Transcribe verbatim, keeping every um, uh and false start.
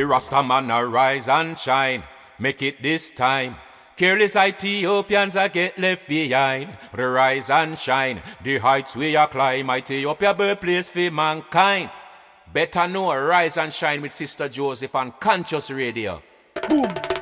The Rasta man arise and shine, make it this time. Careless Ethiopians are get left behind. The rise and shine, the heights we are climb. Ethiopia birthplace for mankind. Better know rise and shine with Sister Joseph on Conscious Radio. Boom.